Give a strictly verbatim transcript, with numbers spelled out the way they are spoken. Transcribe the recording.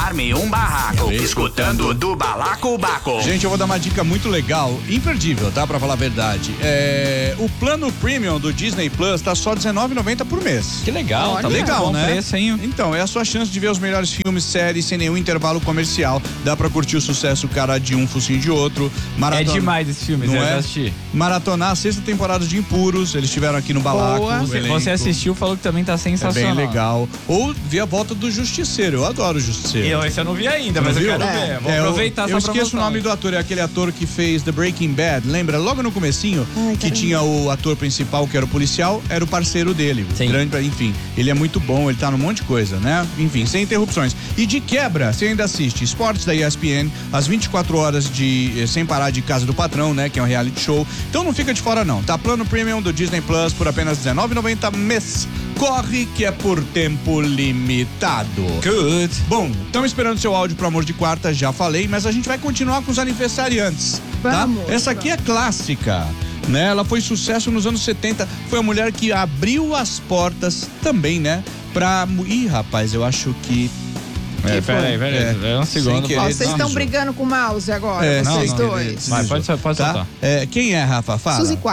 arme um barraco, escutando do Balacobaco. Gente, eu vou dar uma dica muito legal, imperdível, tá? Pra falar a verdade. É, o plano premium do Disney Plus tá só dezenove reais e noventa centavos por mês. Que legal, Olha, tá legal, bom né? preço, hein? Então, é a sua chance de ver os melhores filmes, séries, sem nenhum intervalo comercial. Dá pra curtir o sucesso cara de um, focinho de outro. Maratona... É demais esse filme, não né? é? Eu já assisti. Maratonar a sexta temporada de Impuros, eles estiveram aqui no Balaco. Você assistiu, falou que também tá sensacional. É bem legal. Ou ver a volta do Justiceiro, eu adoro o Justiceiro. Eu, esse eu não vi ainda, mas eu quero ver. Vou é, aproveitar eu, eu essa esqueço promoção. o nome do ator, é aquele ator que fez The Breaking Bad, lembra? Logo no comecinho, Ai, que tinha o ator principal, que era o policial, era o parceiro dele. Sim. Grande, enfim, ele é muito bom, ele tá num monte de coisa, né? Enfim, sem interrupções. E de quebra, você ainda assiste esportes da E S P N, às vinte e quatro horas de, sem parar de Casa do Patrão, né? Que é um reality show. Então não fica de fora não, tá? Plano Premium do Disney Plus por apenas dezenove reais e noventa centavos mês. Corre que é por tempo limitado. Good. Bom, estamos esperando seu áudio pro Amor de Quarta, já falei, mas a gente vai continuar com os aniversariantes, tá? Vamos, Essa aqui é clássica, né? Ela foi sucesso nos anos setenta, foi a mulher que abriu as portas também, né? Pra... Ih, rapaz, eu acho que... É, peraí, peraí, é um segundo. querer, Ó, vocês estão deslizou. brigando com o mouse agora, É, vocês não, não, dois. Vai, pode, pode Tá? soltar. É, quem é, Rafa? Fala. Suzy